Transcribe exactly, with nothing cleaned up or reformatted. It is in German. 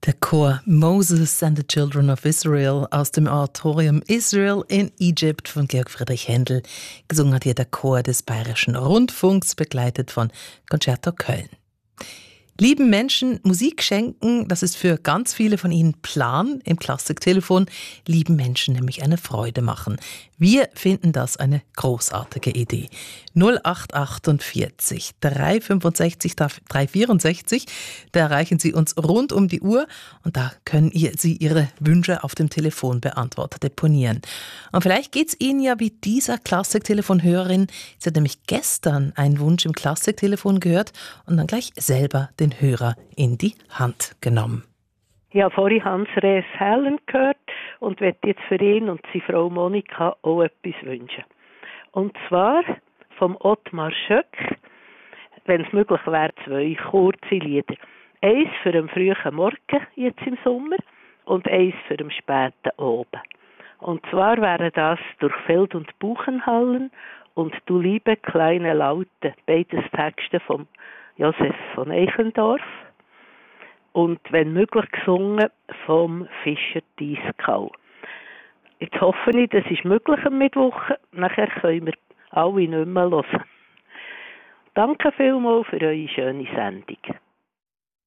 Der Chor Moses and the Children of Israel aus dem Oratorium Israel in Egypt von Georg Friedrich Händel. Gesungen hat hier der Chor des Bayerischen Rundfunks, begleitet von Concerto Köln. Lieben Menschen Musik schenken, das ist für ganz viele von Ihnen Plan im Klassiktelefon. Lieben Menschen nämlich eine Freude machen. Wir finden das eine großartige Idee. null acht achtundvierzig, drei fünfundsechzig, drei vierundsechzig, da erreichen Sie uns rund um die Uhr und da können Sie Ihre Wünsche auf dem Telefonbeantworter deponieren. Und vielleicht geht es Ihnen ja wie dieser Klassiktelefonhörerin. Sie hat nämlich gestern einen Wunsch im Klassiktelefon gehört und dann gleich selber den Hörer in die Hand genommen. Ich habe vorhin Hans Rees Helen gehört und möchte jetzt für ihn und seine Frau Monika auch etwas wünschen. Und zwar vom Ottmar Schöck, wenn es möglich wäre, zwei kurze Lieder. Eins für den frühen Morgen, jetzt im Sommer, und eins für den späten Abend. Und zwar wären das «Durch Feld und Buchenhallen» und «Du liebe kleine Laute», beides Texte von Josef von Eichendorff. Und wenn möglich gesungen vom Fischer Dieskau. Jetzt hoffe ich, das ist möglich am Mittwoch. Nachher können wir alle nicht mehr hören. Danke vielmals für eure schöne Sendung.